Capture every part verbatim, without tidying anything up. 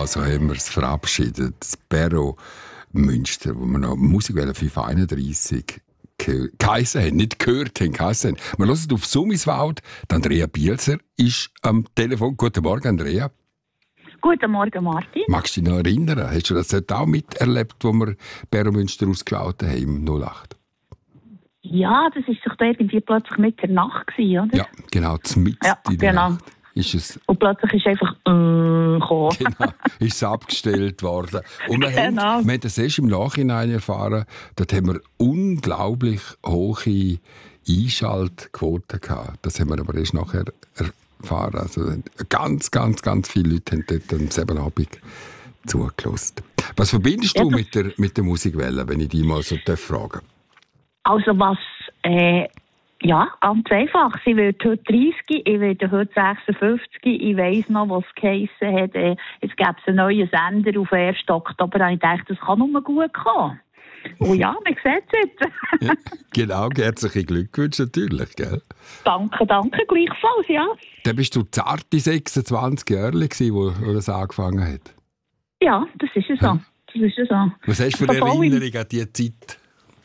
Genau, so haben wir es verabschiedet. Das Perro Münster, wo wir noch Musikwelle fünf einunddreissig geheissen haben, nicht gehört haben, geheissen haben. Wir hören auf Summiswald. Andrea Bielser ist am Telefon. Guten Morgen, Andrea. Guten Morgen, Martin. Magst du dich noch erinnern? Hast du das auch miterlebt, wo wir Perro Münster ausgeschaltet haben im null acht? Ja, das war doch irgendwie plötzlich mit der Nacht, oder? Ja, genau, mitten ja, in der genau. Nacht. Ist es und plötzlich ist einfach äh, gekommen. Genau, ist es abgestellt worden. Und wir, genau. haben, wir haben das erst im Nachhinein erfahren, dort haben wir unglaublich hohe Einschaltquoten gehabt. Das haben wir aber erst nachher erfahren. Also ganz, ganz, ganz viele Leute haben dort am selben Abend zugelassen. Was verbindest du ja, mit, der, mit der Musikwelle, wenn ich dich mal so fragen darf? Also was... Äh Ja, ganz einfach. Sie wird heute dreißig, ich werde heute sechsundfünfzig. Ich weiss noch, was es geheissen hat. Jetzt gäbe es einen neuen Sender auf den ersten Oktober. Da habe ich gedacht, das kann nur gut kommen. Und ja, man sieht es jetzt. Ja, genau, herzlichen Glückwunsch natürlich, gell? Danke, danke, gleichfalls, ja. Dann bist du zarte sechsundzwanzig Jahre, wo, wo das angefangen hat. Ja, das ist es so. Ja. Das ist es so. Was hast du für Erinnerungen an diese Zeit?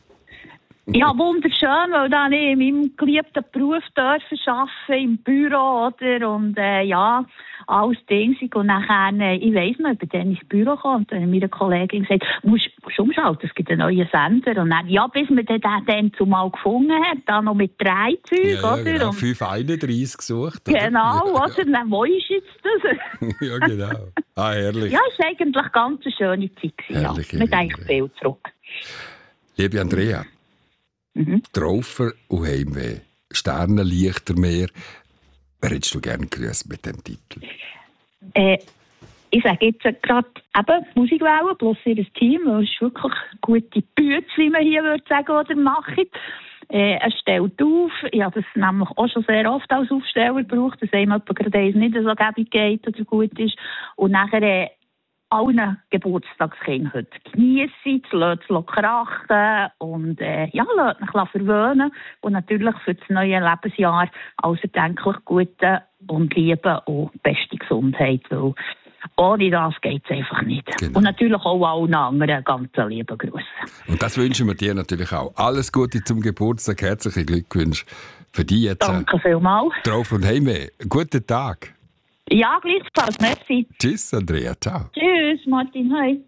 Ja, wunderschön, weil dann ich in meinem geliebten Beruf dürfen arbeiten, im Büro, oder? Und, äh, ja, alles Ding. Und nachher, äh, ich weiss noch, ich bin dann ins Büro gekommen und dann hat meine Kollegin gesagt, musst du umschalten, es gibt einen neuen Sender. Und dann, ja, bis man den dann zumal gefunden hat, dann noch mit drei Zeug, ja, ja, oder? Genau, und fünf einunddreissig gesucht, oder? Genau, ja, oder? Ja. Dann, wo ist jetzt das? Ja, genau. Ah, herrlich. Ja, es war eigentlich ganz eine schöne Zeit. Herrliche ja. Wir denken viel zurück. Liebe Andrea, Mhm. Traufer und Heimweh, Sternenlichtermeer. Wer hättest du gerne grüßt mit dem Titel? Äh, ich sage jetzt gerade eben Musikwelle plus ihr Team. Das ist wirklich eine gute Bütze, wie man hier würde sagen, oder machen. Äh, er stellt auf. Ich habe das nämlich auch schon sehr oft als Aufsteller gebraucht, dass einem gerade eins nicht so gäbig geht oder gut ist. Und nachher äh, allen Geburtstagskindern heute geniessen, lasst es krachen und äh, ja, lasst mich verwöhnen und natürlich für das neue Lebensjahr alles erdenklich Gute und Liebe und beste Gesundheit, weil ohne das geht es einfach nicht. Genau. Und natürlich auch allen anderen ganz lieben Grüße. Und das wünschen wir dir natürlich auch. Alles Gute zum Geburtstag, herzliche Glückwünsche für dich jetzt. Danke vielmals. Drauf und Heimweh. Guten Tag. Ja, gleichfalls. Merci. Tschüss, Andrea. Ciao. Tschüss, Martin. Hi.